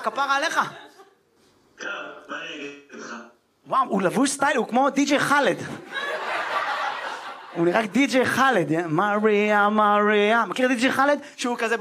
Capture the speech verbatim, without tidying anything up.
כפרה עליך. קר, מה אני אגיד לך? וואו, הוא לבוש סטייל, הוא כמו די-ג'יי חלד. הוא נראה די-ג'יי חלד, מריה, מריה. מכיר די-ג'יי חלד? שהוא כזה